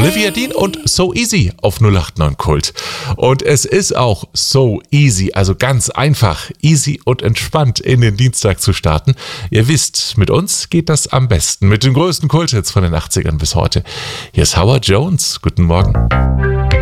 Olivia Dean und So Easy auf 089 Kult. Und es ist auch so easy, also ganz einfach, easy und entspannt in den Dienstag zu starten. Ihr wisst, mit uns geht das am besten, mit den größten Kulthits von den 80ern bis heute. Hier ist Howard Jones. Guten Morgen.